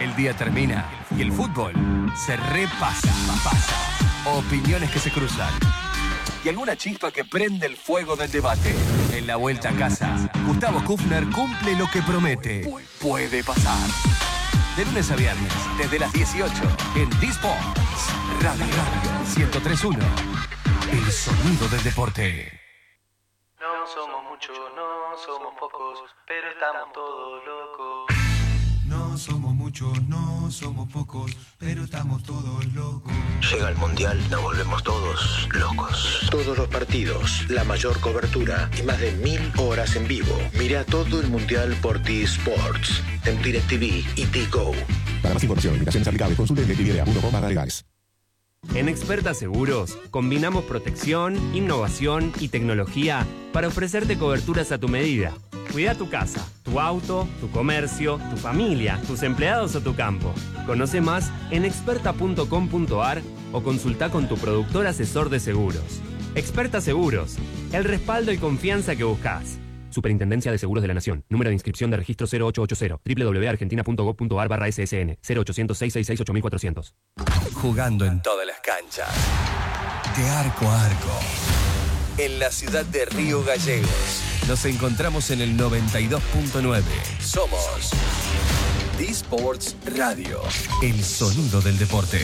El día termina y el fútbol se repasa. Opiniones que se cruzan. Y alguna chispa que prende el fuego del debate. En la vuelta a casa, Gustavo Kufner cumple lo que promete. Puede pasar. De lunes a viernes, desde las 18, en D-Sports. Radio 103.1. El sonido del deporte. No somos muchos, no somos pocos, pero estamos todos locos. No somos muchos, no somos pocos, pero estamos todos locos. Llega el Mundial, nos volvemos todos locos. Todos los partidos, la mayor cobertura y más de 1000 horas en vivo. Mira todo el Mundial por T-Sports, en DirecTV y T-Go. Para más información y limitaciones aplicables, consulte DirecTV.com/legales. En Experta Seguros, combinamos protección, innovación y tecnología para ofrecerte coberturas a tu medida. Cuida tu casa, tu auto, tu comercio, tu familia, tus empleados o tu campo. Conoce más en experta.com.ar o consulta con tu productor asesor de seguros. Experta Seguros, el respaldo y confianza que buscas. Superintendencia de Seguros de la Nación. Número de inscripción de registro 0880. www.argentina.gov.ar/SSN. 0800-666-8400. Jugando en todas las canchas. De arco a arco. En la ciudad de Río Gallegos. Nos encontramos en el 92.9. Somos D-Sports Radio. El sonido del deporte.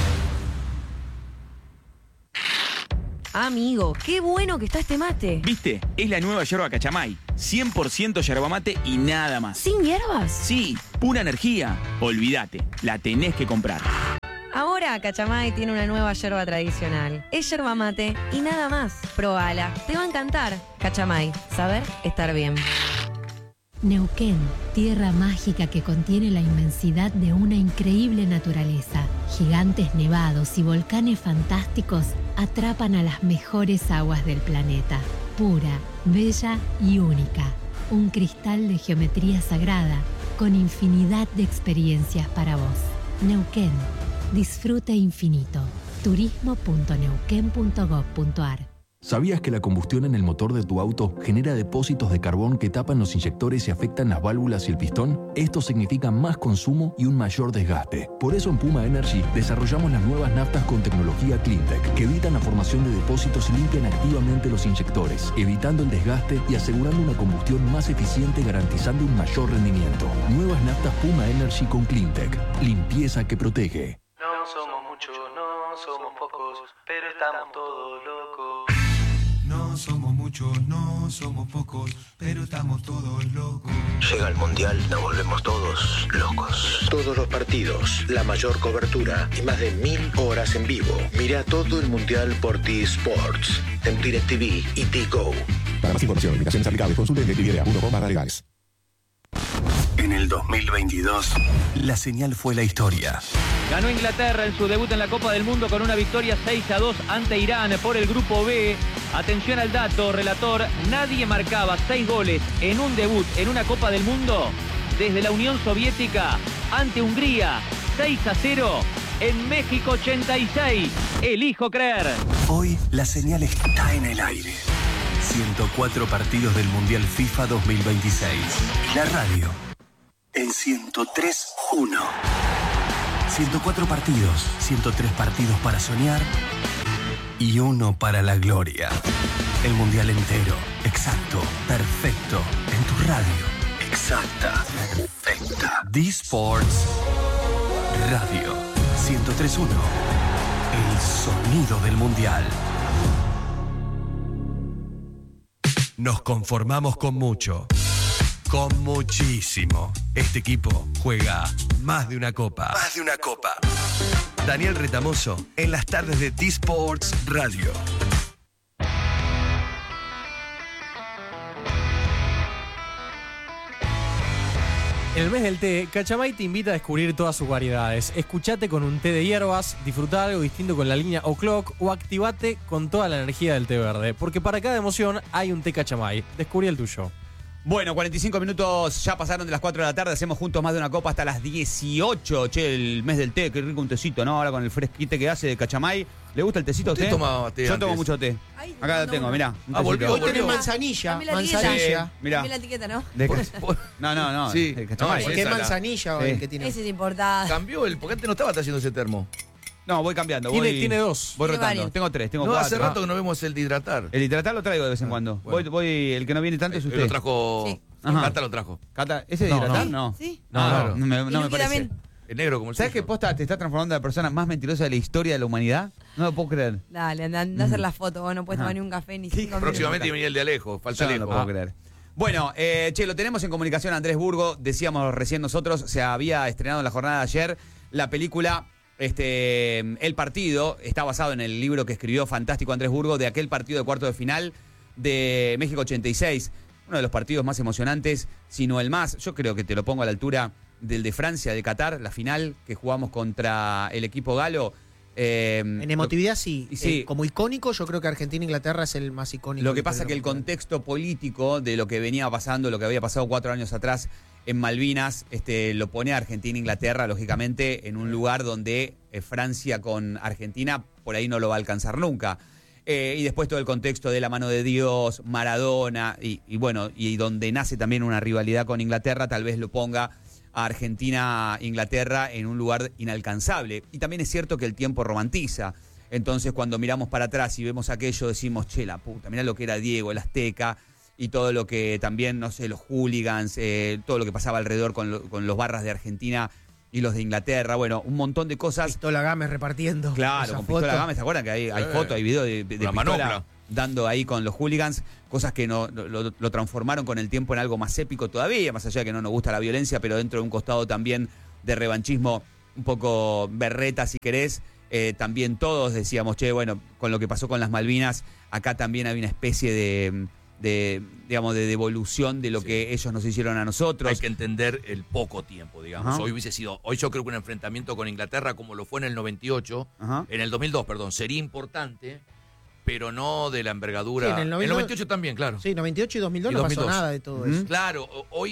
Amigo, qué bueno que está este mate. ¿Viste? Es la nueva yerba Cachamay. 100% yerba mate y nada más. ¿Sin hierbas? Sí, pura energía. Olvídate, la tenés que comprar. Ahora Cachamay tiene una nueva yerba tradicional. Es yerba mate y nada más. Probala, te va a encantar. Cachamay, saber estar bien. Neuquén, tierra mágica que contiene la inmensidad de una increíble naturaleza. Gigantes nevados y volcanes fantásticos atrapan a las mejores aguas del planeta. Pura, bella y única. Un cristal de geometría sagrada con infinidad de experiencias para vos. Neuquén, disfrute infinito. turismo.neuquén.gov.ar. ¿Sabías que la combustión en el motor de tu auto genera depósitos de carbón que tapan los inyectores y afectan las válvulas y el pistón? Esto significa más consumo y un mayor desgaste. Por eso en Puma Energy desarrollamos las nuevas naftas con tecnología CleanTech que evitan la formación de depósitos y limpian activamente los inyectores, evitando el desgaste y asegurando una combustión más eficiente, garantizando un mayor rendimiento. Nuevas naftas Puma Energy con CleanTech. Limpieza que protege. No somos muchos, no somos pocos, pero estamos todos locos. No somos muchos, no somos pocos, pero estamos todos locos. Llega el Mundial, nos volvemos todos locos. Todos los partidos, la mayor cobertura y más de 1000 horas en vivo. Mira todo el Mundial por T-Sports, en DirecTV y T-Go. Para más información y limitaciones aplicables, consulte DirecTV.com/legales. En el 2022, la señal fue la historia. Ganó Inglaterra en su debut en la Copa del Mundo con una victoria 6-2 ante Irán por el Grupo B. Atención al dato, relator, nadie marcaba 6 goles en un debut en una Copa del Mundo desde la Unión Soviética ante Hungría, 6-0 en México 86. Elijo creer. Hoy la señal está en el aire. 104 partidos del Mundial FIFA 2026. La radio en 103.1. 104 partidos, 103 partidos para soñar y uno para la gloria. El Mundial entero, exacto, perfecto, en tu radio. Exacta, perfecta. D-Sports Radio 103.1. El sonido del Mundial. Nos conformamos con mucho. Con muchísimo. Este equipo juega más de una copa. Más de una copa. Daniel Retamoso en las tardes de D-Sports Radio. En el mes del té, Cachamay te invita a descubrir todas sus variedades. Escuchate con un té de hierbas, disfruta algo distinto con la línea O'Clock o activate con toda la energía del té verde. Porque para cada emoción hay un té Cachamay. Descubrí el tuyo. Bueno, 45 minutos ya pasaron de las 4 de la tarde. Hacemos juntos más de una copa hasta las 18. Che, el mes del té, qué rico un tecito, ¿no? Ahora con el fresquite que hace de Cachamay. ¿Le gusta el tecito a usted? tomaba té Yo antes. tomo mucho té. Ay, Acá lo tengo, mirá. un volvió. tecito. Hoy tenés manzanilla. Dame la Manzanilla. Mirá. Dame la etiqueta, ¿no? No. Sí. de Cachamay. No, Porque es esa manzanilla Sí. el que tiene. Ese es importante. Cambió el... Porque antes no estaba trayendo ese termo. No, voy cambiando. Tiene dos. Voy Tiene rotando. varios. Tengo 3, tengo No, 4. hace rato que no vemos el de hidratar. El hidratar lo traigo de vez en cuando. bueno. Voy, el que no viene tanto es usted. Lo trajo... Sí. Ajá. Cata lo trajo. Cata, ¿ese de No, hidratar? no. No. Sí. No, no me Luqui parece. también. El negro como el ¿Sabes qué suyo. posta te está transformando en la persona más mentirosa de la historia de la humanidad? No lo puedo creer. Dale, anda a hacer la foto. Vos no puedes Ajá. tomar ni un café ni 5 minutos. Próximamente venía el de Alejo. Falta Yo no Alejo. lo puedo creer. Bueno, lo tenemos en comunicación a Andrés Burgo. Decíamos recién nosotros, se había estrenado en la jornada de ayer la película El Partido. Está basado en el libro que escribió fantástico Andrés Burgo de aquel partido de cuarto de final de México 86. Uno de los partidos más emocionantes, sino el más. Yo creo que te lo pongo a la altura del de Francia, de Qatar, la final que jugamos contra el equipo galo. En emotividad sí. Sí. Como icónico, yo creo que Argentina-Inglaterra es el más icónico. Lo que pasa es que el contexto político de lo que venía pasando, lo que había pasado 4 años atrás en Malvinas, lo pone a Argentina e Inglaterra, lógicamente, en un lugar donde Francia con Argentina por ahí no lo va a alcanzar nunca. Y después todo el contexto de la mano de Dios, Maradona, y bueno, y donde nace también una rivalidad con Inglaterra, tal vez lo ponga a Argentina-Inglaterra en un lugar inalcanzable. Y también es cierto que el tiempo romantiza. Entonces, cuando miramos para atrás y vemos aquello, decimos, che, la puta, mirá lo que era Diego, el Azteca, y todo lo que también, no sé, los hooligans, todo lo que pasaba alrededor con los barras de Argentina y los de Inglaterra. Bueno, un montón de cosas. Pistola Gámez repartiendo. Claro, esa con foto. Pistola Gámez, ¿se acuerdan que hay fotos, hay videos de Una Pistola manopla. dando ahí con los hooligans? Cosas que lo transformaron con el tiempo en algo más épico todavía, más allá de que no nos gusta la violencia, pero dentro de un costado también de revanchismo un poco berreta, si querés. También todos decíamos, che, bueno, con lo que pasó con las Malvinas, acá también hay una especie de devolución de lo que ellos nos hicieron a nosotros. Hay que entender el poco tiempo, digamos. Ajá. Hoy yo creo que un enfrentamiento con Inglaterra, como lo fue en el 98, Ajá. en el 2002, perdón, sería importante, pero no de la envergadura. Sí, en el 98 también, claro. Sí, 98 y 2002 Y no 2002. pasó nada de todo eso. Claro,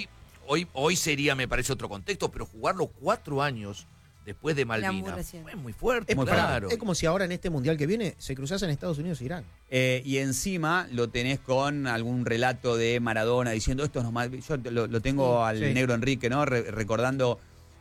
hoy sería, me parece, otro contexto, pero jugarlo 4 años después de Malvinas aburrición. fue muy fuerte, Es, claro. es como si ahora en este mundial que viene se cruzasen Estados Unidos e Irán. Y encima lo tenés con algún relato de Maradona diciendo esto no mal. Yo lo tengo Sí, al sí. negro Enrique, ¿no? Recordando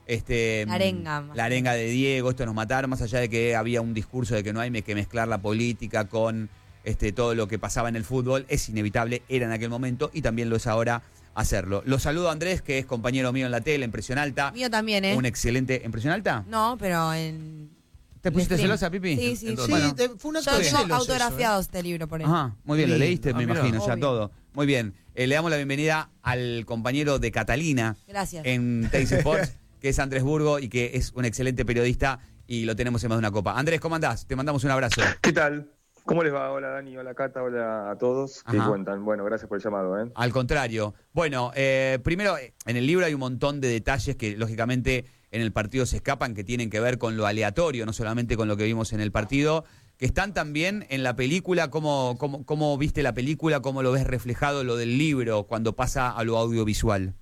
La arenga, más la arenga de Diego, esto nos mataron, más allá de que había un discurso de que no hay que mezclar la política con todo lo que pasaba en el fútbol. Es inevitable, era en aquel momento y también lo es ahora hacerlo. Lo saludo a Andrés, que es compañero mío en la tele, en Presión Alta. Mío también, ¿eh? Un excelente. ¿En Presión Alta? No, pero en... ¿Te pusiste stream. celosa, Pipi? Sí, sí, Sí, sí. fue un acto Yo de tengo celos autografiado este libro por él. Ajá, muy bien, lo Lindo. leíste, me mirá. imagino, ya Obvio. todo. Muy bien. Le damos la bienvenida al compañero de Catalina Gracias. en Teis Sports, que es Andrés Burgo y que es un excelente periodista y lo tenemos en más de una copa. Andrés, ¿cómo andás? Te mandamos un abrazo. ¿Qué tal? ¿Cómo les va? Hola Dani, hola Cata, hola a todos. ¿Qué Ajá. cuentan? Bueno, gracias por el llamado. Al contrario. Bueno, primero, en el libro hay un montón de detalles que lógicamente en el partido se escapan, que tienen que ver con lo aleatorio, no solamente con lo que vimos en el partido, que están también en la película. ¿Cómo viste la película? ¿Cómo lo ves reflejado lo del libro cuando pasa a lo audiovisual?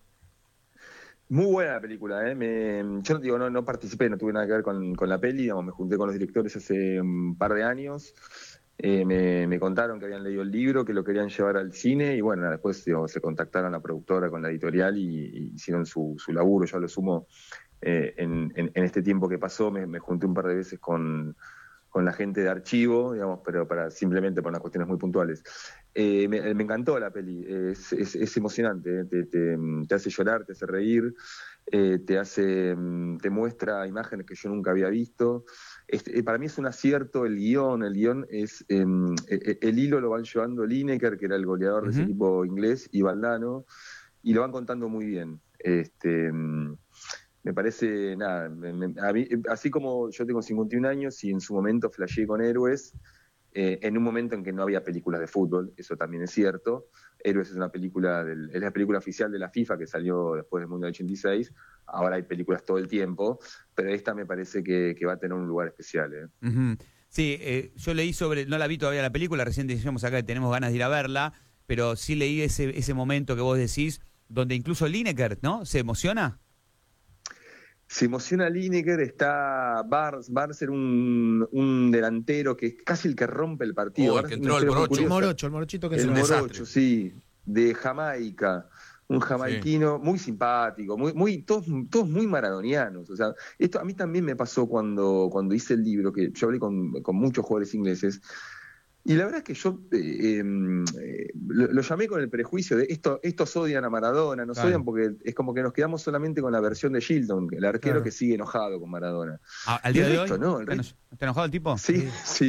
Muy buena la película, ¿eh? Yo no participé, no tuve nada que ver con la peli, digamos, me junté con los directores hace un par de años. Me contaron que habían leído el libro, que lo querían llevar al cine y bueno, después se contactaron a la productora con la editorial y hicieron su laburo. Yo a lo sumo en este tiempo que pasó me junté un par de veces con la gente de archivo, digamos, pero simplemente por unas cuestiones muy puntuales. Me encantó la peli, es emocionante, te hace llorar, te hace reír, te muestra imágenes que yo nunca había visto. Para mí es un acierto el guión es el hilo lo van llevando Lineker, que era el goleador de ese equipo inglés, y Valdano, y lo van contando muy bien. Me parece, nada, a mí, así como yo tengo 51 años y en su momento flasheé con Héroes, en un momento en que no había películas de fútbol, eso también es cierto. Héroes es una película, es la película oficial de la FIFA que salió después del Mundial 86. Ahora hay películas todo el tiempo, pero esta me parece que va a tener un lugar especial. Sí, yo leí no la vi todavía la película, recién decíamos acá que tenemos ganas de ir a verla. pero sí leí ese momento que vos decís, donde incluso Lineker, ¿no? ¿Se emociona? Se emociona Lineker, está Barnes era un delantero que es casi el que rompe el partido. El que entró el morochito que es un morocho, desastre. sí, de Jamaica, un jamaiquino muy simpático, todos muy maradonianos. O sea, esto a mí también me pasó cuando hice el libro, que yo hablé con muchos jugadores ingleses. Y la verdad es que yo lo llamé con el prejuicio de estos odian a Maradona, nos odian porque es como que nos quedamos solamente con la versión de Shilton, el arquero que sigue enojado con Maradona. ¿Al día de hoy? ¿No? ¿Está enojado el tipo? Sí.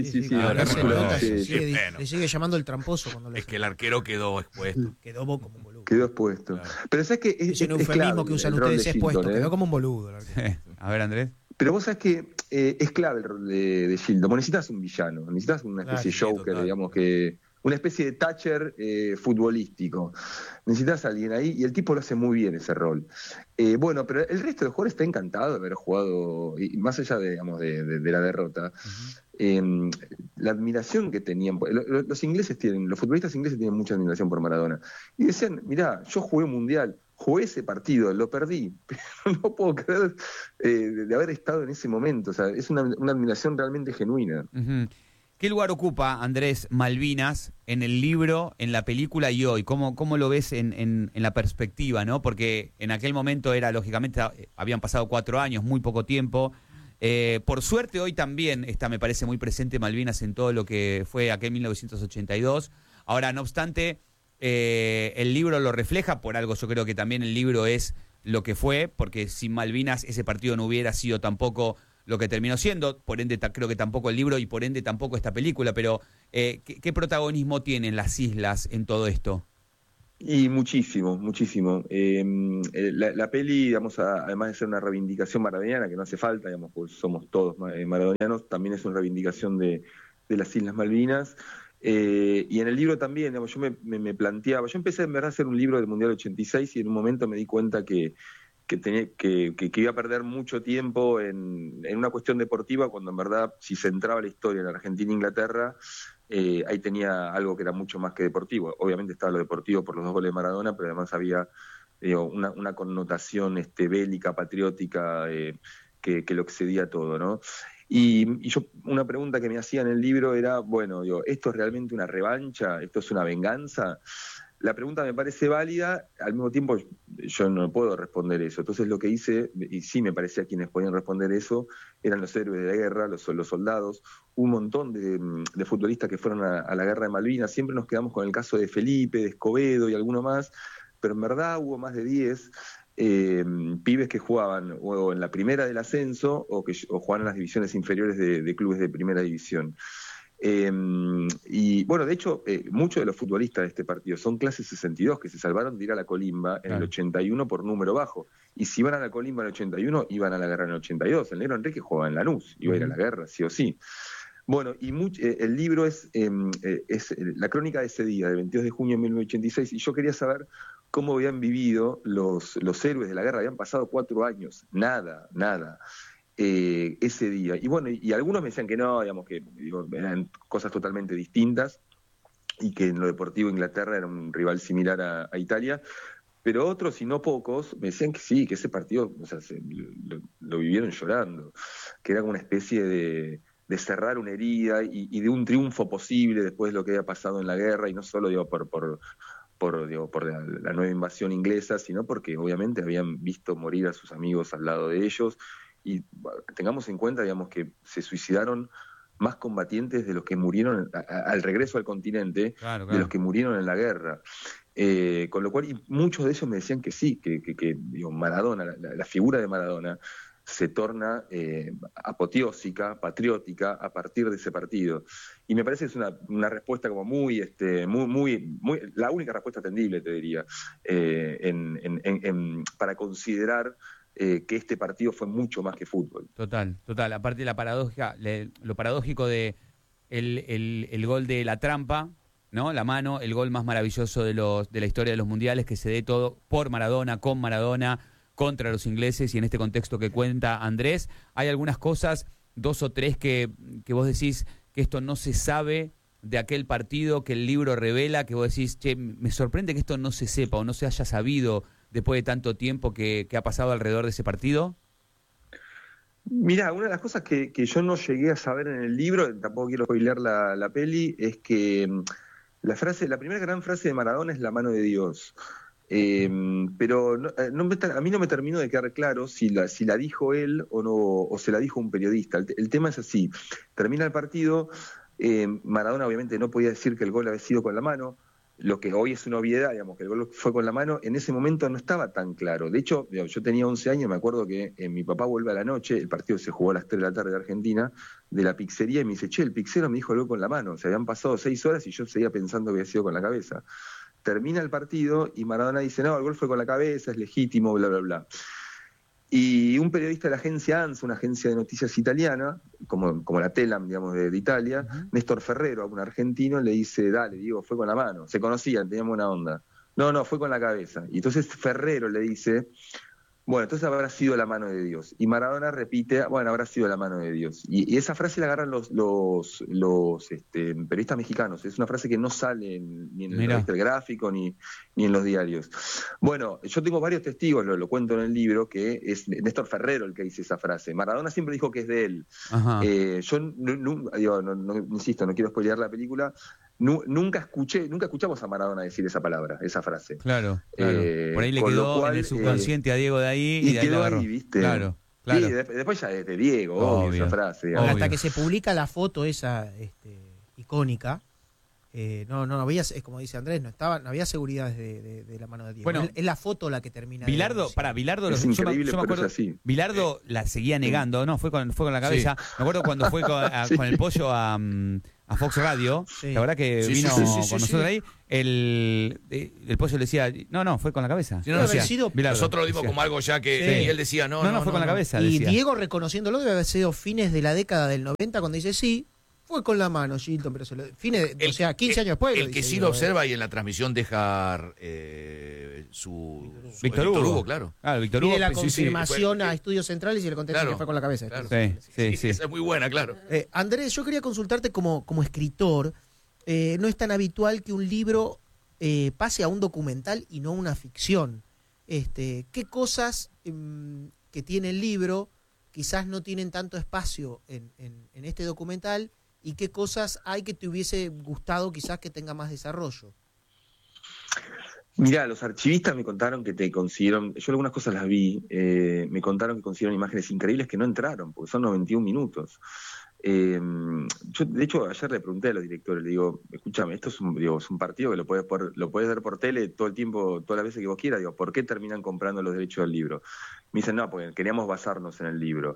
Le sigue llamando el tramposo cuando lo Es que el arquero quedó expuesto. Quedó como un boludo. Quedó expuesto. Claro. Pero sabes que es un eufemismo que usan ustedes, es puesto, quedó como un boludo. El arquero. A ver, Andrés. Pero vos sabés que es clave el rol de Shilton. Vos necesitas un villano, necesitas una especie de Joker, digamos, una especie de Thatcher futbolístico. Necesitas a alguien ahí y el tipo lo hace muy bien ese rol. Bueno, pero el resto de los jugadores está encantado de haber jugado, y más allá de la derrota. La admiración que tenían, los futbolistas ingleses tienen mucha admiración por Maradona. Y decían, mirá, yo jugué un mundial, jugué ese partido, lo perdí, pero no puedo creer de haber estado en ese momento. O sea, es una admiración realmente genuina. Uh-huh. ¿Qué lugar ocupa, Andrés, Malvinas en el libro, en la película y hoy? ¿Cómo lo ves en la perspectiva, ¿no? Porque en aquel momento lógicamente, habían pasado 4 años, muy poco tiempo. Por suerte hoy también me parece muy presente Malvinas en todo lo que fue aquel 1982. Ahora, no obstante, el libro lo refleja, por algo yo creo que también el libro es lo que fue, porque sin Malvinas ese partido no hubiera sido tampoco lo que terminó siendo, por ende creo que tampoco el libro y por ende tampoco esta película, pero ¿qué protagonismo tienen las islas en todo esto? Y muchísimo. La peli, digamos, además de ser una reivindicación maradoniana, que no hace falta, digamos, pues somos todos maradonianos, también es una reivindicación de las Islas Malvinas. Y en el libro también, digamos, yo me planteaba, yo empecé en verdad a hacer un libro del Mundial 86 y en un momento me di cuenta que iba a perder mucho tiempo en una cuestión deportiva, cuando en verdad, si se centraba la historia en Argentina e Inglaterra, ahí tenía algo que era mucho más que deportivo. Obviamente estaba lo deportivo por los 2 goles de Maradona, pero además había una connotación bélica, patriótica, que lo excedía todo, ¿no? Y yo, una pregunta que me hacía en el libro era, bueno, ¿esto es realmente una revancha? ¿Esto es una venganza? La pregunta me parece válida, al mismo tiempo yo no puedo responder eso. Entonces lo que hice, y sí me parecía quienes podían responder eso, eran los héroes de la guerra, los soldados, un montón de futbolistas que fueron a la guerra de Malvinas. Siempre nos quedamos con el caso de Felipe, de Escobedo y alguno más, pero en verdad hubo más de 10 pibes que jugaban o en la primera del ascenso o jugaban en las divisiones inferiores de clubes de primera división. Y bueno, de hecho, muchos de los futbolistas de este partido son clase 62 que se salvaron de ir a la colimba en el 81 por número bajo. Y si iban a la colimba en el 81, iban a la guerra en el 82. El negro Enrique jugaba en Lanús, iba a ir a la guerra, sí o sí. Bueno, y el libro es la crónica de ese día, del 22 de junio de 1986, y yo quería saber cómo habían vivido los héroes de la guerra. Habían pasado 4 años, nada. Ese día. Y bueno, y algunos me decían que no, digamos que eran cosas totalmente distintas y que en lo deportivo Inglaterra era un rival similar a Italia, pero otros, y no pocos, me decían que sí, que ese partido, o sea, lo vivieron llorando, que era como una especie de cerrar una herida y de un triunfo posible después de lo que había pasado en la guerra, y no solo por la nueva invasión inglesa, sino porque obviamente habían visto morir a sus amigos al lado de ellos. Y tengamos en cuenta, digamos, que se suicidaron más combatientes de los que murieron al regreso al continente, claro. De los que murieron en la guerra. Con lo cual, y muchos de ellos me decían que sí, que Maradona, la figura de Maradona, se torna apoteósica, patriótica, a partir de ese partido. Y me parece que es una respuesta como muy, la única respuesta atendible, te diría, para considerar que este partido fue mucho más que fútbol. Total. Aparte de la paradoja, lo paradójico de el gol de la trampa, ¿no? La mano, el gol más maravilloso de la historia de los mundiales, que se dé todo por Maradona, con Maradona, contra los ingleses, y en este contexto que cuenta Andrés, hay algunas cosas, 2 o 3 que vos decís que esto no se sabe de aquel partido que el libro revela, que vos decís, che, me sorprende que esto no se sepa o no se haya sabido después de tanto tiempo que ha pasado alrededor de ese partido? Mirá, una de las cosas que yo no llegué a saber en el libro, tampoco quiero spoilear la peli, es que la primera gran frase de Maradona es la mano de Dios. Pero a mí no me terminó de quedar claro si la dijo él o no, o se la dijo un periodista. El tema es así, termina el partido, Maradona obviamente no podía decir que el gol había sido con la mano, lo que hoy es una obviedad, digamos, que el gol fue con la mano, en ese momento no estaba tan claro. De hecho, yo tenía 11 años, me acuerdo que mi papá vuelve a la noche, el partido se jugó a las 3 de la tarde de Argentina, de la pizzería, y me dice, che, el pizzero me dijo el gol con la mano. Se habían pasado 6 horas y yo seguía pensando que había sido con la cabeza. Termina el partido y Maradona dice, no, el gol fue con la cabeza, es legítimo, bla, bla, bla. Y un periodista de la agencia ANSA, una agencia de noticias italiana, como la Telam, digamos, de Italia, Néstor Ferrero, un argentino, le dice, dale, Diego, fue con la mano. Se conocían, teníamos una onda. No, fue con la cabeza. Y entonces Ferrero le dice, bueno, entonces habrá sido la mano de Dios. Y Maradona repite, bueno, habrá sido la mano de Dios. Y esa frase la agarran los periodistas mexicanos. Es una frase que no sale ni en el revista El Gráfico ni en los diarios. Bueno, yo tengo varios testigos, lo cuento en el libro, que es Néstor Ferrero el que dice esa frase. Maradona siempre dijo que es de él. Yo insisto, no quiero spoilear la película. Nunca escuchamos a Maradona decir esa palabra, esa frase. Claro. Por ahí le quedó en el subconsciente a Diego de ahí y de ahí quedó lo ahí, ¿viste? Claro. Y después ya es de Diego, obvio, esa frase. Digamos. Hasta que se publica la foto esa icónica, no había, como dice Andrés, no había seguridad de la mano de Diego. Bueno, es la foto la que termina. Bilardo, es increíble, yo me acuerdo, es así. Bilardo la seguía negando, no, fue con la cabeza. Sí. Me acuerdo cuando fue con el pollo a Fox Radio, la verdad que vino con nosotros ahí, el pollo le decía, no, fue con la cabeza. Nosotros lo dimos como algo ya que y él decía, no, fue con la cabeza. Y decía. Diego, reconociéndolo, debe haber sido fines de la década del 90 cuando dice, sí, fue con la mano, Gilton, pero 15 años después. El que sí lo observa y en la transmisión deja su Víctor Hugo, claro. Víctor Hugo. Pide la confirmación a Estudios Centrales y le contesta que fue con la cabeza. Claro. Sí. Esa es muy buena, claro. Andrés, yo quería consultarte como escritor. No es tan habitual que un libro pase a un documental y no a una ficción. ¿Qué cosas que tiene el libro quizás no tienen tanto espacio en este documental y qué cosas hay que te hubiese gustado quizás que tenga más desarrollo? Mirá, los archivistas me contaron que te consiguieron, yo algunas cosas las vi, me contaron que consiguieron imágenes increíbles que no entraron, porque son 91 minutos. Yo, de hecho, ayer le pregunté a los directores, le digo, escúchame, esto es un partido que lo puedes ver por tele todo el tiempo, todas las veces que vos quieras, digo, ¿por qué terminan comprando los derechos del libro? Me dicen, no, porque queríamos basarnos en el libro.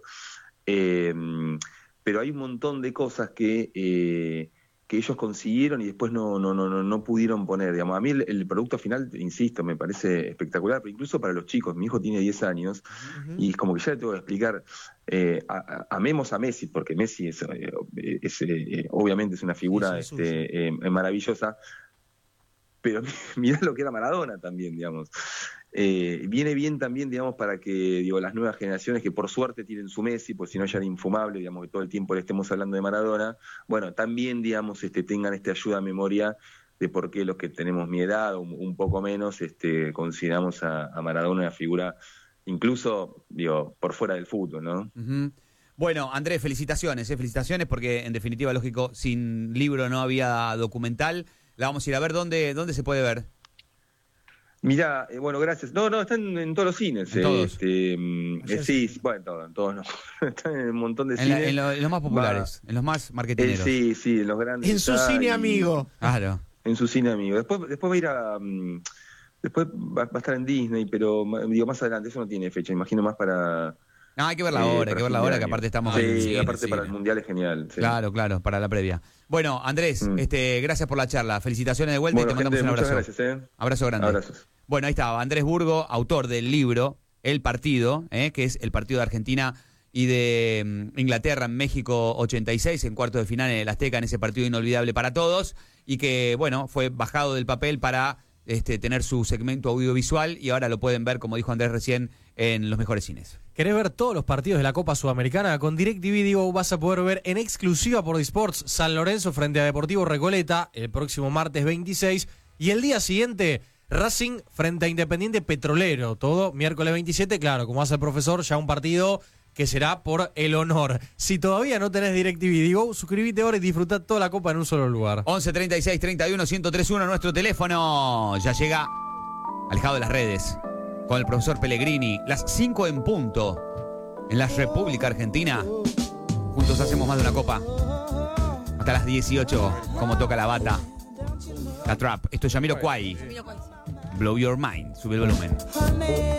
Pero hay un montón de cosas que ellos consiguieron y después no pudieron poner. Digamos, a mí el producto final, insisto, me parece espectacular, pero incluso para los chicos. Mi hijo tiene 10 años y como que ya le tengo que explicar, amemos a Messi, porque Messi es obviamente es una figura maravillosa, pero mirá lo que era Maradona también, digamos. Viene bien también, digamos, para que las nuevas generaciones que por suerte tienen su Messi, pues si no ya era infumable, digamos, que todo el tiempo le estemos hablando de Maradona, bueno, también, digamos, tengan ayuda a memoria de por qué los que tenemos mi edad o un poco menos, consideramos a Maradona una figura, incluso, por fuera del fútbol, ¿no? Uh-huh. Bueno, Andrés, felicitaciones porque en definitiva, lógico, sin libro no había documental. La vamos a ir a ver, ¿dónde se puede ver? Mirá, bueno, gracias. No, están en todos los cines. ¿En todos? Sí, bueno, en todos no. Están en un montón de cines. En los más populares, en los más marketineros. Sí, en los grandes. En su cine amigo. Claro. En su cine amigo. Después va a ir a... después va a estar en Disney, pero más adelante, eso no tiene fecha, imagino más para... No, hay que verla ahora, que aparte estamos... aparte para el Mundial es genial. Sí. Claro, para la previa. Bueno, Andrés, gracias por la charla. Felicitaciones de vuelta y te mandamos un abrazo. Muchas gracias. Abrazo grande. Abrazos. Bueno, ahí estaba Andrés Burgo, autor del libro El Partido, que es el partido de Argentina y de Inglaterra en México 86, en cuartos de final en el Azteca, en ese partido inolvidable para todos, y que, bueno, fue bajado del papel para tener su segmento audiovisual y ahora lo pueden ver, como dijo Andrés recién, en los mejores cines. ¿Querés ver todos los partidos de la Copa Sudamericana? Con DirecTV Digo vas a poder ver en exclusiva por Disports San Lorenzo frente a Deportivo Recoleta el próximo martes 26 y el día siguiente Racing frente a Independiente Petrolero, todo miércoles 27, claro, como hace el profesor, ya un partido que será por el honor. Si todavía no tenés DirecTV Digo, suscríbete ahora y disfrutá toda la Copa en un solo lugar. 11 36 31 1031 nuestro teléfono. Ya llega alejado de las redes con el profesor Pellegrini, las 5 en punto en la República Argentina. Juntos hacemos más de una copa. Hasta las 18, como toca la bata. La trap. Esto es Jamiroquai. Blow Your Mind. Sube el volumen.